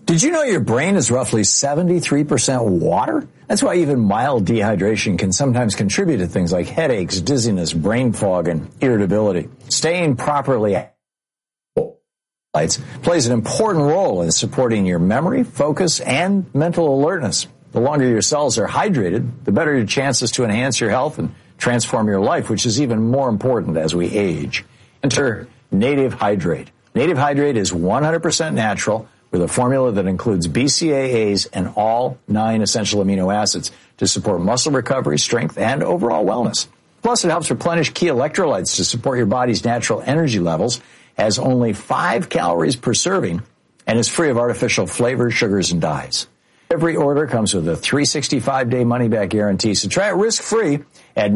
Did you know your brain is roughly 73% water? That's why even mild dehydration can sometimes contribute to things like headaches, dizziness, brain fog, and irritability. Staying properly plays an important role in supporting your memory, focus, and mental alertness. The longer your cells are hydrated, the better your chances to enhance your health and transform your life, which is even more important as we age. Enter Native Hydrate. Native Hydrate is 100% natural with a formula that includes BCAAs and all 9 essential amino acids to support muscle recovery, strength, and overall wellness. Plus, it helps replenish key electrolytes to support your body's natural energy levels, has only 5 calories per serving, and is free of artificial flavors, sugars, and dyes. Every order comes with a 365-day money-back guarantee, so try it risk-free at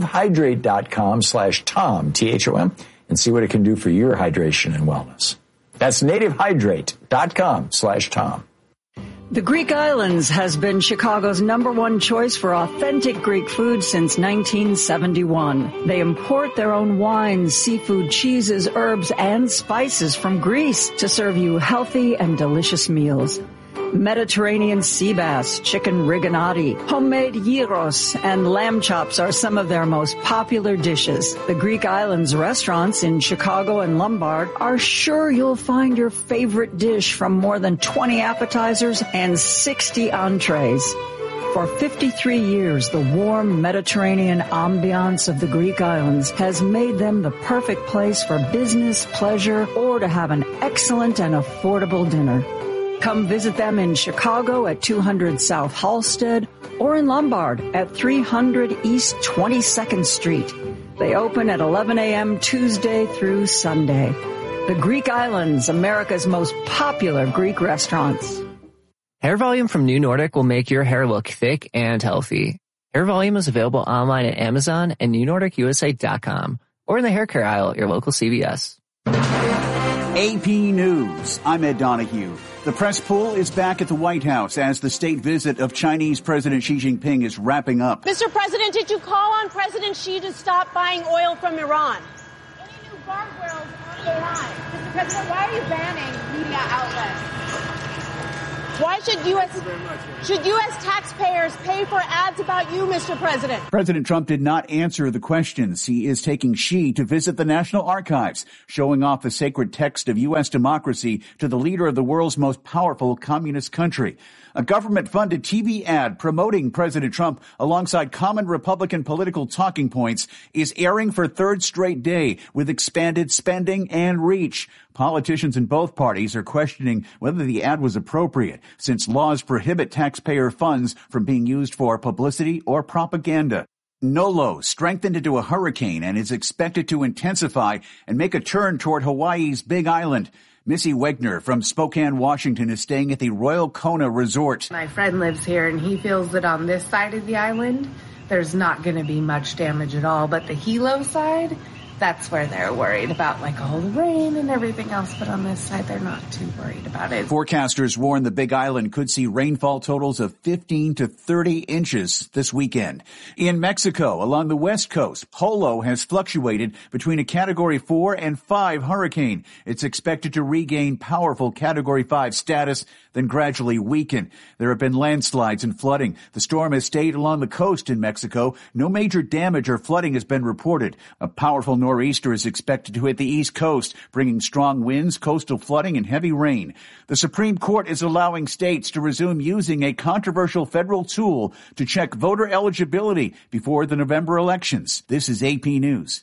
nativehydrate.com/Tom, T-H-O-M, and see what it can do for your hydration and wellness. That's nativehydrate.com/Tom. The Greek Islands has been Chicago's #1 choice for authentic Greek food since 1971. They import their own wines, seafood, cheeses, herbs, and spices from Greece to serve you healthy and delicious meals. Mediterranean sea bass, chicken rigatoni, homemade gyros, and lamb chops are some of their most popular dishes. The Greek Islands restaurants in Chicago and Lombard are sure you'll find your favorite dish from more than 20 appetizers and 60 entrees. For 53 years, the warm Mediterranean ambiance of the Greek Islands has made them the perfect place for business, pleasure, or to have an excellent and affordable dinner. Come visit them in Chicago at 200 South Halsted or in Lombard at 300 East 22nd Street. They open at 11 a.m. Tuesday through Sunday. The Greek Islands, America's most popular Greek restaurants. Hair Volume from New Nordic will make your hair look thick and healthy. Hair Volume is available online at Amazon and NewNordicUSA.com or in the hair care aisle at your local CVS. AP News. I'm Ed Donahue. The press pool is back at the White House as the state visit of Chinese President Xi Jinping is wrapping up. Mr. President, did you call on President Xi to stop buying oil from Iran? Any new guardrails on Iran? Mr. President, why are you banning media outlets? Why should U.S. taxpayers pay for ads about you, Mr. President? President Trump did not answer the questions. He is taking Xi to visit the National Archives, showing off the sacred text of U.S. democracy to the leader of the world's most powerful communist country. A government-funded TV ad promoting President Trump alongside common Republican political talking points is airing for third straight day with expanded spending and reach. Politicians in both parties are questioning whether the ad was appropriate, since laws prohibit taxpayer funds from being used for publicity or propaganda. Nolo strengthened into a hurricane and is expected to intensify and make a turn toward Hawaii's Big Island. Missy Wegner from Spokane, Washington is staying at the Royal Kona Resort. My friend lives here and he feels that on this side of the island, there's not going to be much damage at all. But the Hilo side, that's where they're worried about, like all the rain and everything else. But on this side, they're not too worried about it. Forecasters warn the Big Island could see rainfall totals of 15 to 30 inches this weekend. In Mexico, along the west coast, Polo has fluctuated between a Category 4 and 5 hurricane. It's expected to regain powerful Category 5 status, then gradually weaken. There have been landslides and flooding. The storm has stayed along the coast in Mexico. No major damage or flooding has been reported. A powerful nor'easter is expected to hit the east coast, bringing strong winds, coastal flooding, and heavy rain. The Supreme Court is allowing states to resume using a controversial federal tool to check voter eligibility before the November elections. This is AP News.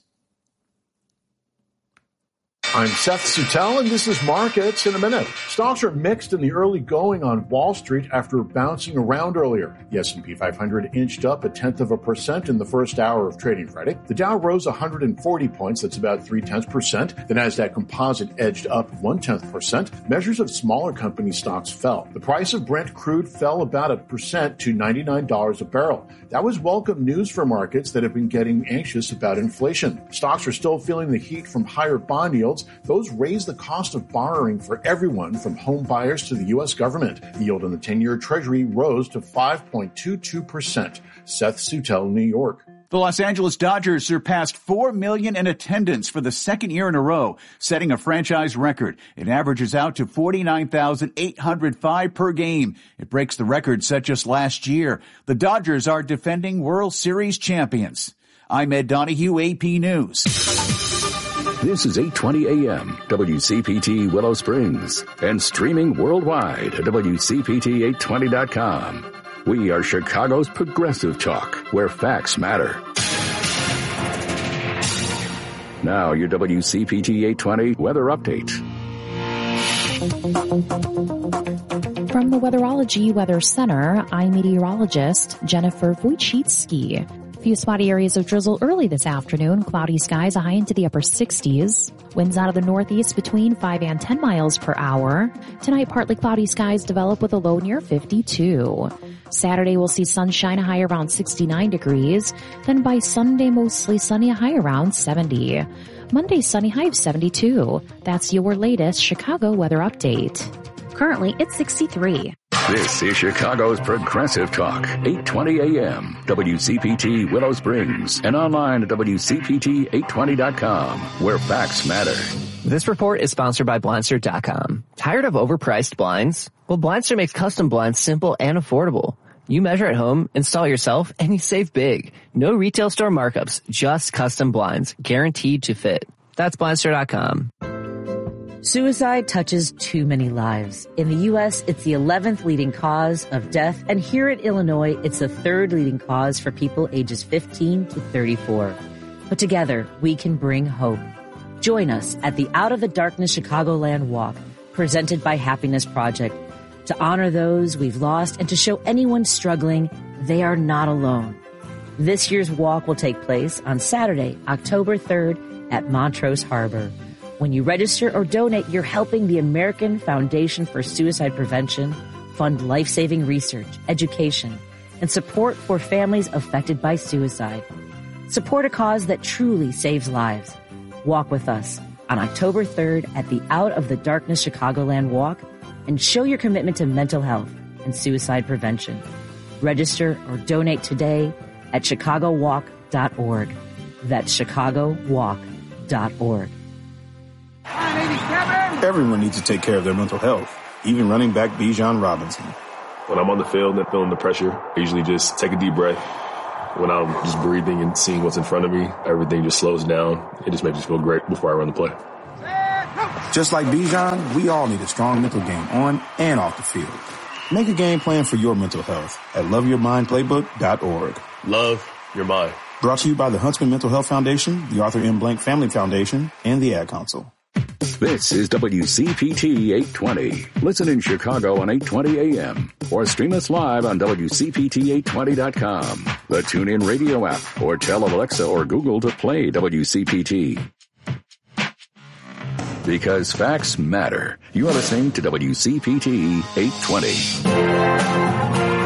I'm Seth Sutel, and this is Markets in a Minute. Stocks are mixed in the early going on Wall Street after bouncing around earlier. The S&P 500 inched up 0.1% in the first hour of trading Friday. The Dow rose 140 points, that's about 0.3%. The Nasdaq Composite edged up 0.1%. Measures of smaller company stocks fell. The price of Brent crude fell about 1% to $99 a barrel. That was welcome news for markets that have been getting anxious about inflation. Stocks are still feeling the heat from higher bond yields. Those raise the cost of borrowing for everyone from home buyers to the U.S. government. The yield on the 10-year Treasury rose to 5.22%. Seth Sutel, New York. The Los Angeles Dodgers surpassed 4 million in attendance for the second year in a row, setting a franchise record. It averages out to 49,805 per game. It breaks the record set just last year. The Dodgers are defending World Series champions. I'm Ed Donahue, AP News. This is 820 AM, WCPT Willow Springs, and streaming worldwide at WCPT820.com. We are Chicago's progressive talk, where facts matter. Now, your WCPT 820 weather update. From the Weatherology Weather Center, I'm meteorologist Jennifer Wojcicki. Few spotty areas of drizzle early this afternoon. Cloudy skies, a high into the upper 60s. Winds out of the northeast between 5 and 10 miles per hour. Tonight, partly cloudy skies develop with a low near 52. Saturday, we'll see sunshine, a high around 69 degrees. Then by Sunday, mostly sunny, a high around 70. Monday, sunny, high of 72. That's your latest Chicago weather update. Currently, it's 63. This is Chicago's Progressive Talk, 820 AM, WCPT Willow Springs, and online at WCPT820.com, where facts matter. This report is sponsored by Blindster.com. Tired of overpriced blinds? Well, Blindster makes custom blinds simple and affordable. You measure at home, install yourself, and you save big. No retail store markups, just custom blinds, guaranteed to fit. That's Blindster.com. Suicide touches too many lives. In the U.S., it's the 11th leading cause of death, and here in Illinois, it's the 3rd leading cause for people ages 15 to 34. But together, we can bring hope. Join us at the Out of the Darkness Chicagoland Walk, presented by Happiness Project, to honor those we've lost and to show anyone struggling they are not alone. This year's walk will take place on Saturday, October 3rd at Montrose Harbor. When you register or donate, you're helping the American Foundation for Suicide Prevention fund life-saving research, education, and support for families affected by suicide. Support a cause that truly saves lives. Walk with us on October 3rd at the Out of the Darkness Chicagoland Walk and show your commitment to mental health and suicide prevention. Register or donate today at chicagowalk.org. That's chicagowalk.org. Everyone needs to take care of their mental health, even running back Bijan Robinson. When I'm on the field and feeling the pressure, I usually just take a deep breath. When I'm just breathing and seeing what's in front of me, everything just slows down. It just makes me feel great before I run the play. Just like Bijan, we all need a strong mental game on and off the field. Make a game plan for your mental health at loveyourmindplaybook.org. Love your mind. Brought to you by the Huntsman Mental Health Foundation, the Arthur M. Blank Family Foundation, and the Ad Council. This is WCPT 820. Listen in Chicago on 820 AM or stream us live on WCPT820.com, the TuneIn radio app, or tell Alexa or Google to play WCPT. Because facts matter. You are listening to WCPT 820.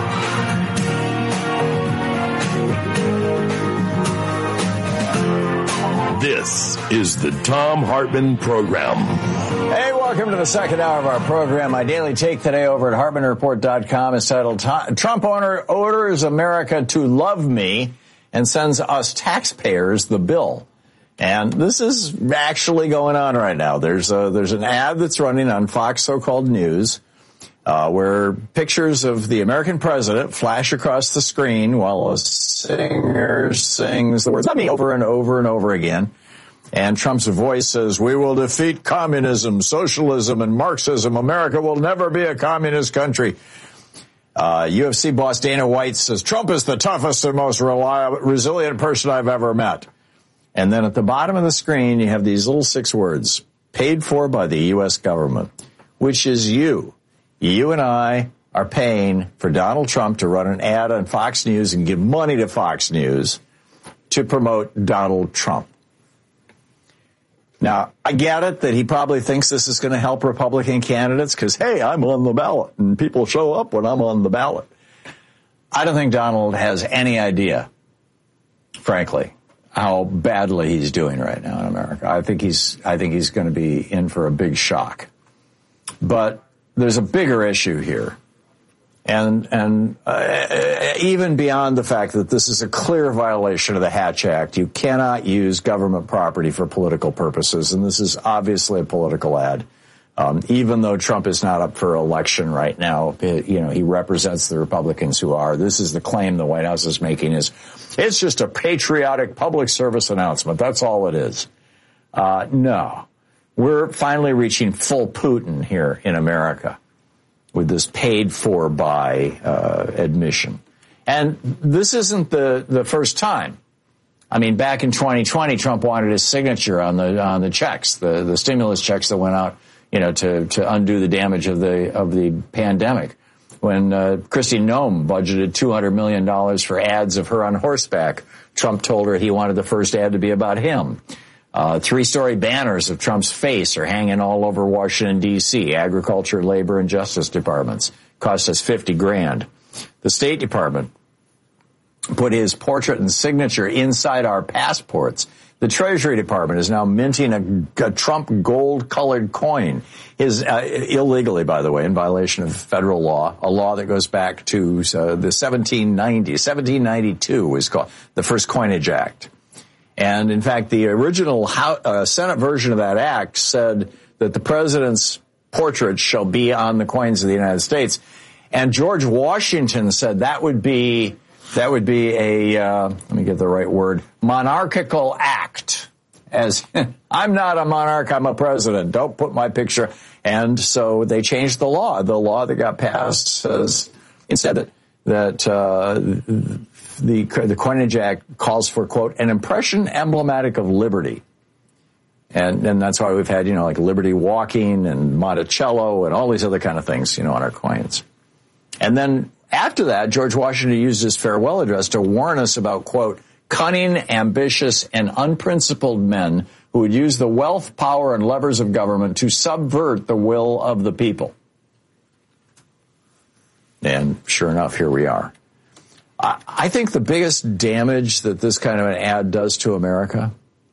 This is the Thom Hartmann Program. Hey, welcome to the second hour of our program. My daily take today over at HartmannReport.com is titled, Trump orders America to love me and sends us taxpayers the bill. And this is actually going on right now. There's an ad that's running on Fox so-called News, where pictures of the American president flash across the screen while a singer sings the words "love me" over and over and over again. And Trump's voice says, "We will defeat communism, socialism, and Marxism. America will never be a communist country." UFC boss Dana White says, "Trump is the toughest and most reliable, resilient person I've ever met." And then at the bottom of the screen, you have these little 6 words, paid for by the U.S. government, which is you. You and I are paying for Donald Trump to run an ad on Fox News and give money to Fox News to promote Donald Trump. Now, I get it that he probably thinks this is going to help Republican candidates because, hey, I'm on the ballot and people show up when I'm on the ballot. I don't think Donald has any idea, frankly, how badly he's doing right now in America. I think he's going to be in for a big shock. But there's a bigger issue here. And even beyond the fact that this is a clear violation of the Hatch Act, you cannot use government property for political purposes, and this is obviously a political ad. Even though Trump is not up for election right now, he represents the Republicans who are. This is the claim the White House is making is, it's just a patriotic public service announcement. That's all it is. No. We're finally reaching full Putin here in America with this paid for by admission. And this isn't the first time. I mean, back in 2020, Trump wanted his signature on the checks, the stimulus checks that went out, to undo the damage of the pandemic. When Kristi Noem budgeted $200 million for ads of her on horseback, Trump told her he wanted the first ad to be about him. 3-story banners of Trump's face are hanging all over Washington, D.C., Agriculture, Labor, and Justice Departments. Cost us $50,000. The State Department put his portrait and signature inside our passports. The Treasury Department is now minting a Trump gold-colored coin. Illegally, by the way, in violation of federal law, a law that goes back to the 1792 was called the First Coinage Act. And in fact, the original Senate version of that act said that the president's portrait shall be on the coins of the United States. And George Washington said that would be a, let me get the right word, monarchical act. As I'm not a monarch, I'm a president. Don't put my picture. And so they changed the law. The law that got passed says instead that the Coinage Act calls for, quote, an impression emblematic of liberty. And that's why we've had, like Liberty Walking and Monticello and all these other kind of things, on our coins. And then after that, George Washington used his farewell address to warn us about, quote, cunning, ambitious, and unprincipled men who would use the wealth, power, and levers of government to subvert the will of the people. And sure enough, here we are. I think the biggest damage that this kind of an ad does to America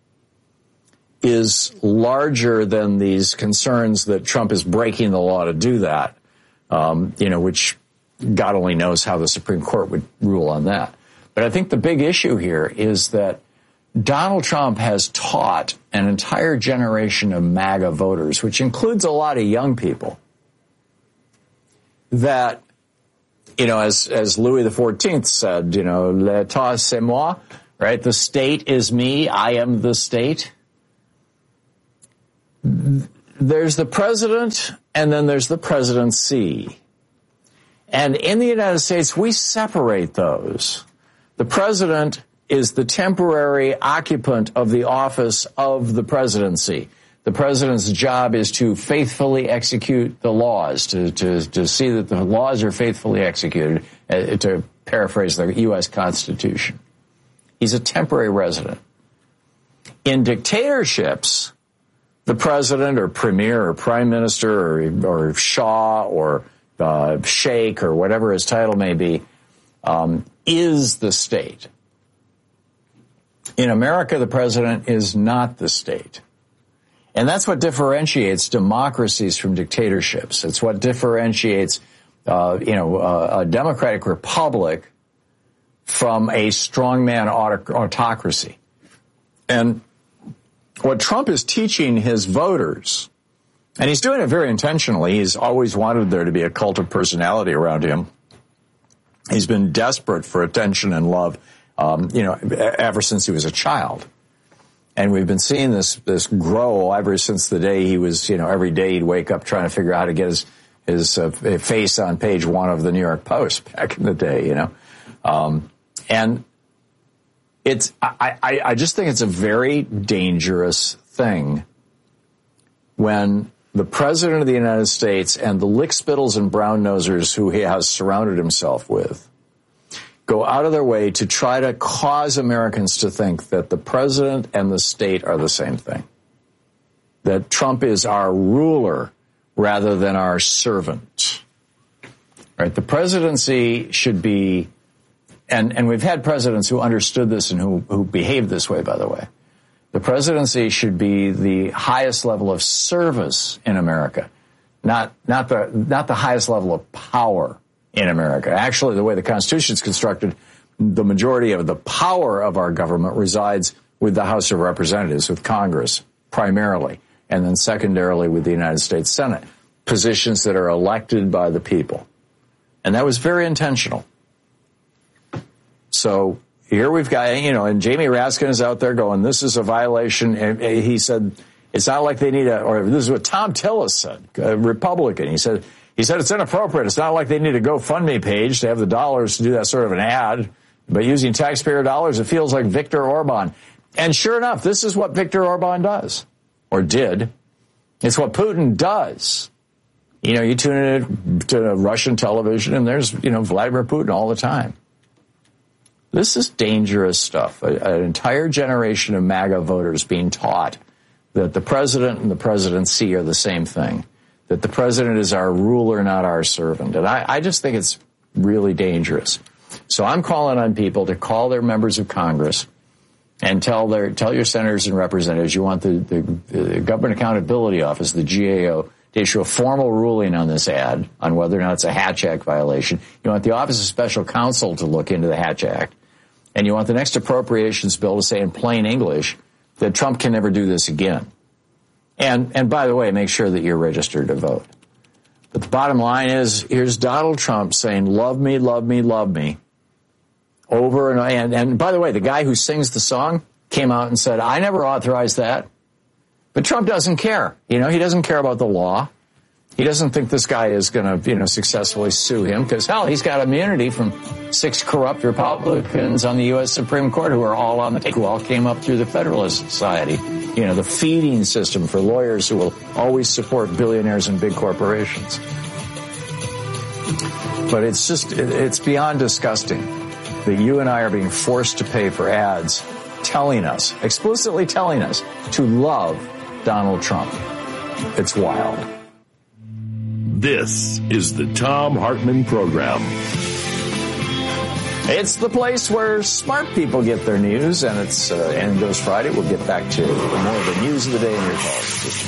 is larger than these concerns that Trump is breaking the law to do that, which God only knows how the Supreme Court would rule on that. But I think the big issue here is that Donald Trump has taught an entire generation of MAGA voters, which includes a lot of young people, that, as Louis XIV said, l'état c'est moi, right? The state is me. I am the state. There's the president, and then there's the presidency. And in the United States, we separate those. The president is the temporary occupant of the office of the presidency. The president's job is to faithfully execute the laws, to see that the laws are faithfully executed, to paraphrase the U.S. Constitution. He's a temporary resident. In dictatorships, the president or premier or prime minister or Shah or Sheikh or whatever his title may be, is the state. In America, the president is not the state. And that's what differentiates democracies from dictatorships. It's what differentiates, a democratic republic from a strongman autocracy. And what Trump is teaching his voters, and he's doing it very intentionally. He's always wanted there to be a cult of personality around him. He's been desperate for attention and love, ever since he was a child. And we've been seeing this grow ever since the day he was, every day he'd wake up trying to figure out how to get his face on page 1 of the New York Post back in the day, and I just think it's a very dangerous thing when the president of the United States and the lickspittles and brown-nosers who he has surrounded himself with go out of their way to try to cause Americans to think that the president and the state are the same thing. That Trump is our ruler rather than our servant. Right? The presidency should be, and we've had presidents who understood this and who behaved this way, by the way. The presidency should be the highest level of service in America, not the highest level of power in America. Actually, the way the Constitution is constructed, the majority of the power of our government resides with the House of Representatives, with Congress primarily, and then secondarily with the United States Senate, positions that are elected by the people. And that was very intentional. So here we've got, and Jamie Raskin is out there going, this is a violation. And he said, it's not like they need or this is what Tom Tillis said, a Republican. He said it's inappropriate. It's not like they need a GoFundMe page to have the dollars to do that sort of an ad. But using taxpayer dollars, it feels like Viktor Orban. And sure enough, this is what Viktor Orban does, or did. It's what Putin does. You tune in to Russian television, and there's, Vladimir Putin all the time. This is dangerous stuff. An entire generation of MAGA voters being taught that the president and the presidency are the same thing, that the president is our ruler, not our servant. And I just think it's really dangerous. So I'm calling on people to call their members of Congress and tell your senators and representatives you want the Government Accountability Office, the GAO, to issue a formal ruling on this ad, on whether or not it's a Hatch Act violation. You want the Office of Special Counsel to look into the Hatch Act. And you want the next appropriations bill to say in plain English that Trump can never do this again. And by the way, make sure that you're registered to vote. But the bottom line is, here's Donald Trump saying, love me, love me, love me. Over and by the way, the guy who sings the song came out and said, I never authorized that. But Trump doesn't care. He doesn't care about the law. He doesn't think this guy is going to, successfully sue him because, hell, he's got immunity from 6 corrupt Republicans on the U.S. Supreme Court who are all on the take, who all came up through the Federalist Society. The feeding system for lawyers who will always support billionaires and big corporations. But it's beyond disgusting that you and I are being forced to pay for ads explicitly telling us to love Donald Trump. It's wild. This is the Thom Hartmann Program. It's the place where smart people get their news, and it's and goes Friday. We'll get back to more of the news of the day in your calls.